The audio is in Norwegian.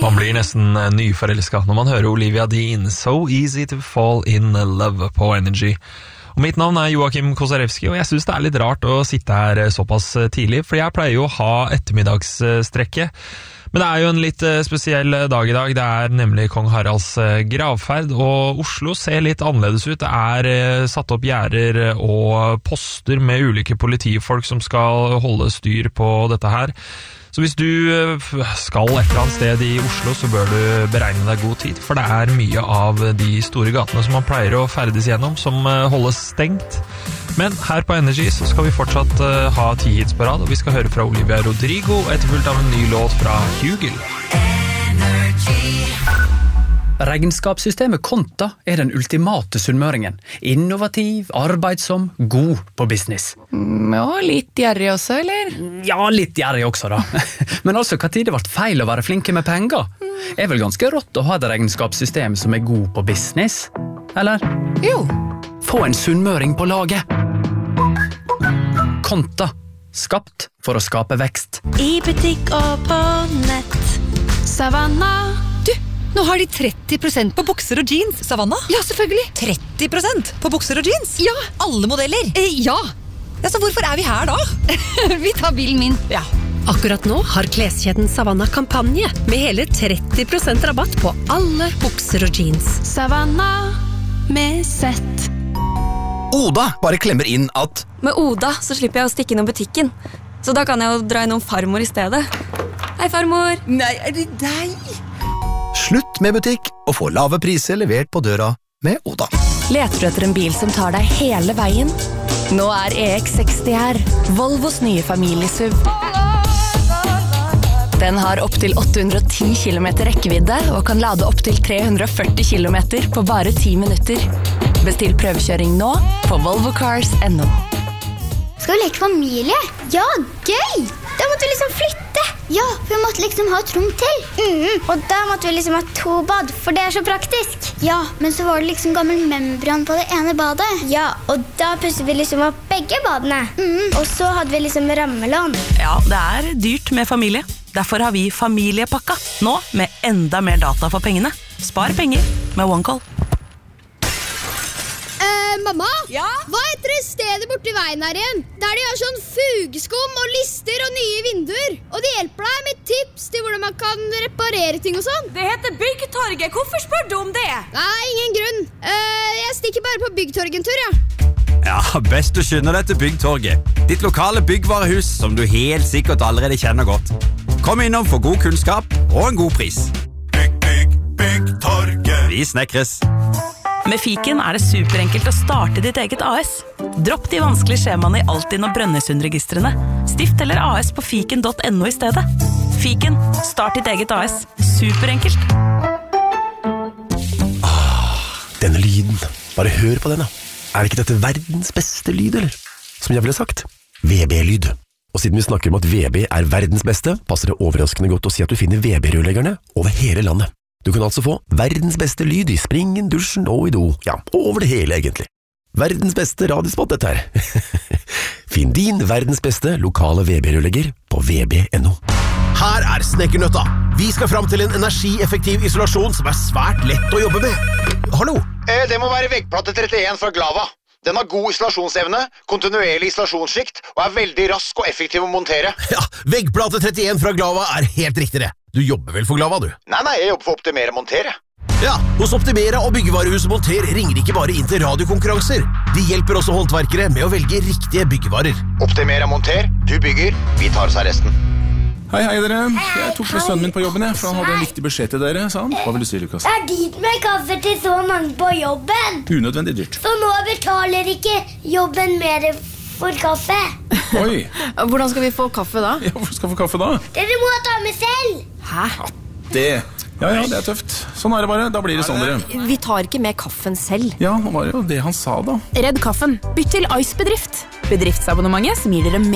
Man blir nesten nyforelsket når man hører Olivia Dean, So Easy to Fall in Love på Energy. Og mitt navn Joakim Kosarewski, og jeg synes det litt rart å sitte her såpass tidlig, for jeg pleier jo å ha ettermiddagsstrekke. Men det jo en litt spesiell dag i dag, det nemlig Kong Haralds gravferd, og Oslo ser litt annerledes ut. Det satt opp gjerder og poster med ulike politifolk som skal holde styr på dette her. Så hvis du skal et eller annet sted i Oslo, så bør du beregne deg god tid, for det mye av de store gatene som man pleier å ferdes gjennom, som holdes stengt. Men her på Energy så skal vi fortsatt ha 10 hits på rad, og vi skal høre fra Olivia Rodrigo, etterfulgt av en ny låt fra Hugel. Regnskapssystemet Konta den ultimate sunnmøringen. Innovativ, arbeidsom, god på business. Ja, litt gjerrig også, eller? Ja, litt gjerrig også da. Men altså, hva tid det ble feil å være flinke med penger? Vel ganske rått å ha et regnskapssystem som god på business? Eller? Jo. Få en sunnmøring på laget. Konta. Skapt for å skape vekst. I butikk og på nett. Savanna. Nå har de 30% på bukser og jeans, Savanna. Ja, selvfølgelig. 30% på bukser og jeans? Ja. Alle modeller? Ja. Ja, så hvorfor vi her da? Vi tar bilen min. Ja. Akkurat nå har kleskjeden Savanna kampanje med hele 30% rabatt på alle bukser og jeans. Savanna med sett. Oda bare klemmer inn at Med Oda så slipper jeg å stikke innom butikken. Så da kan jeg jo dra innom farmor i stedet. Hei, farmor. Nei, det deg? slutt med butikk og få lave priser levert på døra med Oda. Leter du etter en bil som tar deg hele veien? Nå EX60 her, Volvos nye familiesuv. Den har opp til 810 km rekkevidde og kan lade opp til 340 km på bare 10 minutter. Bestill prøvekjøring nå på volvocars.no. Skal vi leke familie? Ja, gøy! Da måtte vi liksom flytte. Ja, for vi måtte liksom ha et rom til. Og da måtte vi liksom ha 2 bad, for det så praktisk. Ja, men så var det liksom gammel membran på det ene badet. Ja, og da pusset vi liksom opp begge badene. Og så hadde vi liksom rammelån. Ja, det dyrt med familie. Derfor har vi familiepakka, nå med enda mer data for pengene. Spar penger med OneCall. Mamma? Ja? Hva heter det stedet borti veien her igjen? Der de har sånn fugeskum og lister og nye vinduer. Og de hjelper deg med tips til hvordan man kan reparere ting og sånn. Det heter Byggtorget. Hvorfor spør du om det? Nei, ingen grunn. Jeg stikker bare på Byggtorget en tur, ja. Ja, best du skynder deg til Byggtorget. Ditt lokale byggvarehus som du helt sikkert allerede kjenner godt. Kom innom for god kunnskap og en god pris. Byggtorget. Vi snekres. Med Fiken det superenkelt å starte ditt eget AS. Dropp de vanskelige skjemaene i Altinn og Brønnøysundregistrene. Stift eller AS på fiken.no i stedet. Fiken, start ditt eget AS. Superenkelt. Denne lyden. Bare hør på den da. Det ikke dette verdens beste lyd, eller? Som jeg ville sagt. VB-lyd. Og siden vi snakker om at VB verdens beste, passer det overraskende godt å si at du finner VB-rørleggerne over hele landet. Du kan altså få verdens beste lyd i springen, dusjen og i do. Ja, over det hele egentlig. Verdens beste radiospot dette her. Finn din verdens beste lokale VB-rørlegger på vb.no. Her Snekkernøtta. Vi skal fram til en energieffektiv isolasjon som svært lett å jobbe med. Hallo? Det må være veggplate 31 fra Glava. Den har god isolasjonsevne, kontinuerlig isolasjonsskikt og veldig rask og effektiv å montere. Ja, veggplate 31 fra Glava helt riktig det. Du jobber vel for Glava, du? Nei, jeg jobber for Optimera Montere. Ja, hos Optimera og Byggevarehuset Monter ringer ikke bare inn til radiokonkurranser. De hjelper også håndverkere med å velge riktige byggevarer. Optimera Monter, du bygger, vi tar oss av resten. Hei dere, jeg tok med sønnen min på jobben, for han hadde en viktig beskjed til dere, sa han. Hva vil du si, Lukas? Det dyrt med kaffe til så mange på jobben. Unødvendig dyrt. Så nå betaler ikke jobben mer for kaffe. Oi. Hvordan skal vi få kaffe da? Ja, hvor skal vi få kaffe da? Dere må ta med selv. Hæ? Ja, det tøft. Sånn det bare, da blir det sånn dere. Vi tar ikke med kaffen selv. Ja, det var jo det han sa da. Redd kaffen. Bytt til Ice Bedrift. Bedriftsabonnementet som gir dere mer